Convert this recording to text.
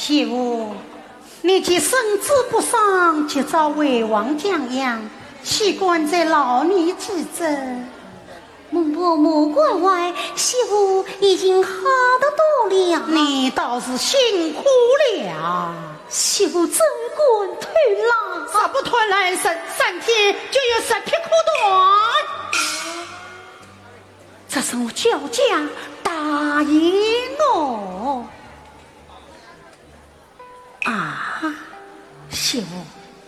媳妇，你既身子不伤，就早为王将养，岂管这劳你之责？ 孟婆莫怪外，媳妇已经好得多了。 你倒是辛苦了。 媳妇怎管退让？ 啥不退来三天就有10匹苦短。这是我叫家答应我。啊，媳妇。